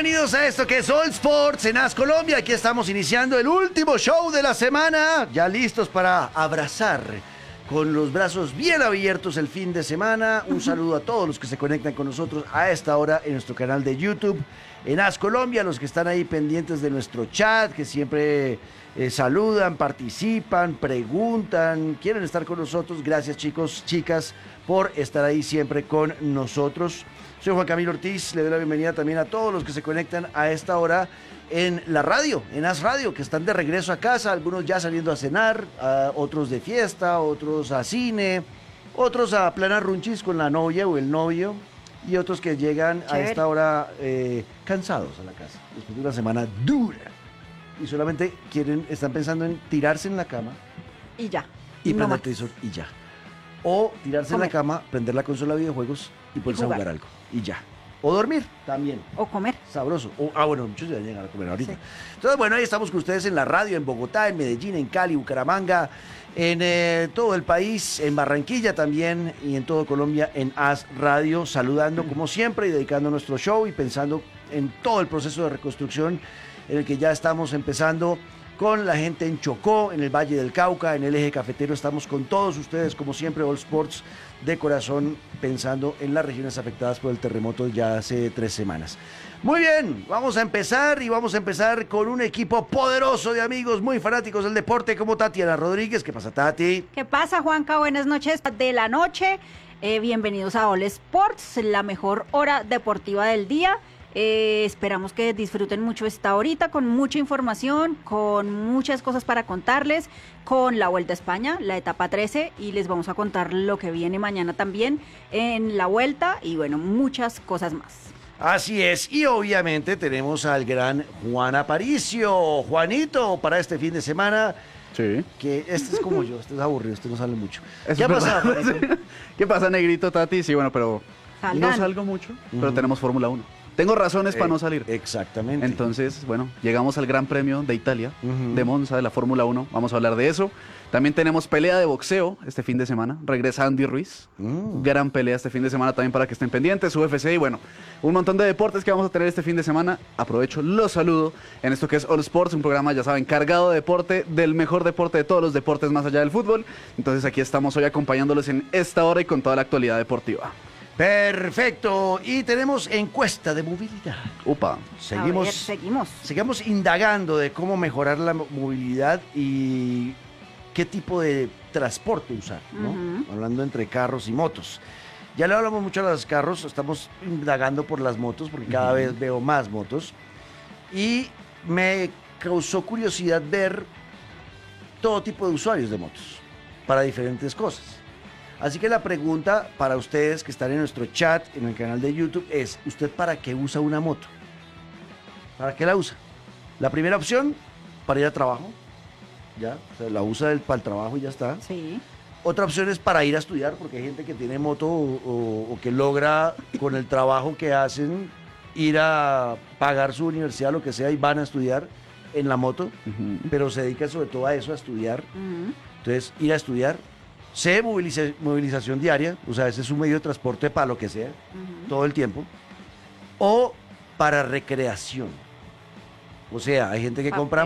Bienvenidos a esto que es All Sports en AS Colombia. Aquí estamos iniciando el último show de la semana, ya listos para abrazar con los brazos bien abiertos el fin de semana. Un saludo a todos los que se conectan con nosotros a esta hora en nuestro canal de YouTube en AS Colombia, los que están ahí pendientes de nuestro chat, que siempre saludan, participan, preguntan, quieren estar con nosotros. Gracias, chicos, chicas, por estar ahí siempre con nosotros. Soy Juan Camilo Ortiz, le doy la bienvenida también a todos los que se conectan a esta hora en la radio, en AS Radio, que están de regreso a casa, algunos ya saliendo a cenar, otros de fiesta, otros a cine, otros a planar runchis con la novia o el novio, y otros que llegan a esta hora cansados a la casa, después de una semana dura, y solamente están pensando en tirarse en la cama y ya, y no prender más. televisor y ya. O tirarse en la cama, prender la consola de videojuegos y ponerse a jugar. jugar algo. Y ya. O dormir también. O comer. Sabroso. Bueno, muchos ya llegan a comer ahorita. Sí. Entonces, bueno, ahí estamos con ustedes en la radio, en Bogotá, en Medellín, en Cali, Bucaramanga, en todo el país, en Barranquilla también y en todo Colombia en AS Radio, saludando como siempre y dedicando nuestro show y pensando en todo el proceso de reconstrucción en el que ya estamos empezando con la gente en Chocó, en el Valle del Cauca, en el Eje Cafetero. Estamos con todos ustedes, como siempre, All Sports de corazón, pensando en las regiones afectadas por el terremoto ya hace 3 semanas. Muy bien, vamos a empezar con un equipo poderoso de amigos muy fanáticos del deporte como Tatiana Rodríguez. ¿Qué pasa, Tati? ¿Qué pasa, Juanca? Buenas noches de la noche. Bienvenidos a All Sports, la mejor hora deportiva del día. Esperamos que disfruten mucho esta horita con mucha información, con muchas cosas para contarles, con la Vuelta a España, la etapa 13, y les vamos a contar lo que viene mañana también en la Vuelta y bueno, muchas cosas más. Así es, y obviamente tenemos al gran Juan Aparicio. Juanito, para este fin de semana, Sí. que este es como yo, este es aburrido, este no sale mucho. Eso ¿Qué ha es verdad. pasado, Juanito? ¿Qué pasa, negrito, Tati? Sí, bueno, pero Salgan. no salgo mucho, pero tenemos Fórmula 1. Tengo razones para no salir. Exactamente. Entonces, bueno, llegamos al Gran Premio de Italia, Ujú. de Monza, de la Fórmula 1. Vamos a hablar de eso. También tenemos pelea de boxeo este fin de semana. Regresa Andy Ruiz. Gran pelea este fin de semana también para que estén pendientes. UFC y bueno, un montón de deportes que vamos a tener este fin de semana. Aprovecho, los saludo en esto que es All Sports, un programa, ya saben, cargado de deporte, del mejor deporte de todos los deportes más allá del fútbol. Entonces aquí estamos hoy acompañándolos en esta hora y con toda la actualidad deportiva. Perfecto. Y tenemos encuesta de movilidad. Upa. A ver, Seguimos indagando de cómo mejorar la movilidad y qué tipo de transporte usar, ¿no? Ujú. Hablando entre carros y motos. Ya le hablamos mucho a los carros, estamos indagando por las motos porque cada vez veo más motos. Y me causó curiosidad ver todo tipo de usuarios de motos para diferentes cosas. Así que la pregunta para ustedes que están en nuestro chat, en el canal de YouTube, es: ¿usted para qué usa una moto? ¿Para qué la usa? La primera opción, para ir a trabajo. Ya, o sea, la usa para el trabajo y ya está. Sí. Otra opción es para ir a estudiar, porque hay gente que tiene moto o que logra con el trabajo que hacen ir a pagar su universidad, lo que sea, y van a estudiar en la moto, pero se dedican sobre todo a eso, a estudiar. Ujú. Entonces, ir a estudiar, movilización diaria, o sea, ese es un medio de transporte para lo que sea, todo el tiempo, o para recreación. O sea, hay gente que compra